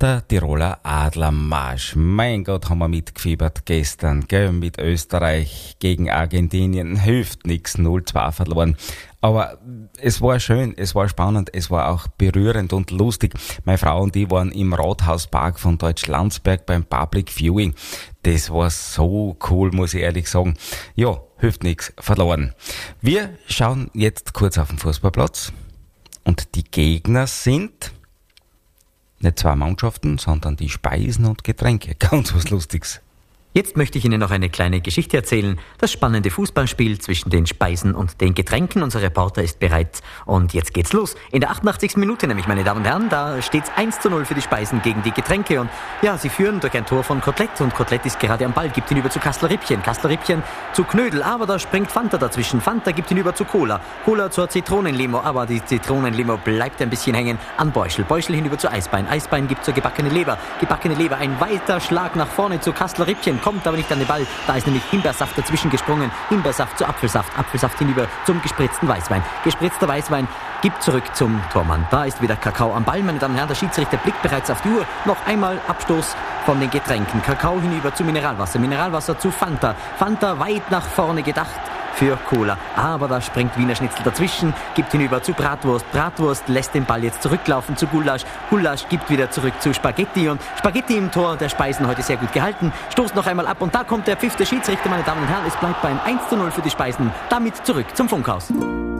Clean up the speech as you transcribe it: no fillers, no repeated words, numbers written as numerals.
Der Tiroler Adlermarsch. Mein Gott, haben wir mitgefiebert gestern, gell? Mit Österreich gegen Argentinien. Hilft nix, 0-2 verloren. Aber es war schön, es war spannend, es war auch berührend und lustig. Meine Frau und ich waren im Rathauspark von Deutschlandsberg beim Public Viewing. Das war so cool, muss ich ehrlich sagen. Ja, hilft nix, verloren. Wir schauen jetzt kurz auf den Fußballplatz. Und die Gegner sind nicht zwei Mannschaften, sondern die Speisen und Getränke. Ganz was Lustiges. Jetzt möchte ich Ihnen noch eine kleine Geschichte erzählen. Das spannende Fußballspiel zwischen den Speisen und den Getränken. Unser Reporter ist bereit und jetzt geht's los. In der 88. Minute nämlich, meine Damen und Herren, da steht's 1:0 für die Speisen gegen die Getränke. Und ja, sie führen durch ein Tor von Kotelett und Kotelett ist gerade am Ball, gibt ihn über zu Kassler-Rippchen. Kassler-Rippchen zu Knödel, aber da springt Fanta dazwischen. Fanta gibt ihn über zu Cola. Cola zur Zitronenlimo, aber die Zitronenlimo bleibt ein bisschen hängen an Beuschel. Beuschel hinüber zu Eisbein. Eisbein gibt zur gebackene Leber. Gebackene Leber, ein weiter Schlag nach vorne zu Kassler-Rippchen. Kommt aber nicht an den Ball. Da ist nämlich Himbeersaft dazwischen gesprungen. Himbeersaft zu Apfelsaft. Apfelsaft hinüber zum gespritzten Weißwein. Gespritzter Weißwein gibt zurück zum Tormann. Da ist wieder Kakao am Ball. Meine Damen und Herren, der Schiedsrichter blickt bereits auf die Uhr. Noch einmal Abstoß von den Getränken. Kakao hinüber zu Mineralwasser. Mineralwasser zu Fanta. Fanta weit nach vorne gedacht für Cola. Aber da springt Wiener Schnitzel dazwischen, gibt hinüber zu Bratwurst. Bratwurst lässt den Ball jetzt zurücklaufen zu Gulasch. Gulasch gibt wieder zurück zu Spaghetti und Spaghetti im Tor der Speisen heute sehr gut gehalten. Stoßt noch einmal ab und da kommt der Pfiff der Schiedsrichter, meine Damen und Herren. Es bleibt beim 1:0 für die Speisen. Damit zurück zum Funkhaus.